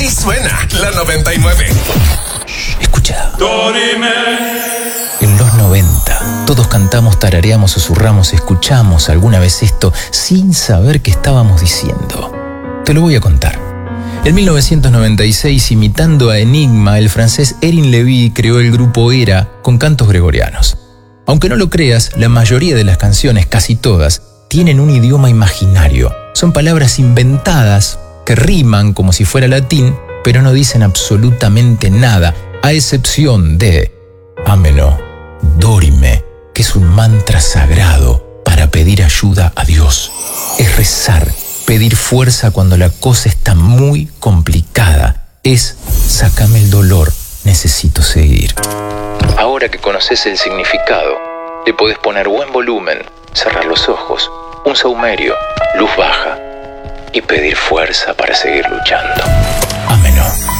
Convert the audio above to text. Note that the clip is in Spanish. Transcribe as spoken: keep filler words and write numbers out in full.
Así suena la noventa y nueve. Escucha. En los noventa, todos cantamos, tarareamos, susurramos, escuchamos alguna vez esto sin saber qué estábamos diciendo. Te lo voy a contar. En mil novecientos noventa y seis, imitando a Enigma, el francés Erin Levy creó el grupo Era con cantos gregorianos. Aunque no lo creas, la mayoría de las canciones, casi todas, tienen un idioma imaginario. Son palabras inventadas que riman como si fuera latín, pero no dicen absolutamente nada, a excepción de Ameno, Dorime, que es un mantra sagrado para pedir ayuda a Dios. Es rezar, pedir fuerza cuando la cosa está muy complicada. Es sácame el dolor, necesito seguir. Ahora que conoces el significado, le podés poner buen volumen, cerrar los ojos, un saumerio, luz baja y pedir fuerza para seguir luchando.